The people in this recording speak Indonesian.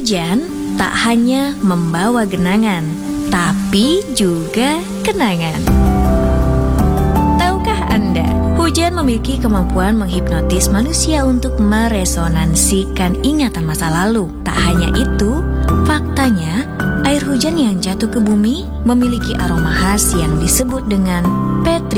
Hujan tak hanya membawa genangan, tapi juga kenangan. Tahukah Anda, hujan memiliki kemampuan menghipnotis manusia untuk meresonansikan ingatan masa lalu. Tak hanya itu, faktanya, air hujan yang jatuh ke bumi memiliki aroma khas yang disebut dengan petrifium.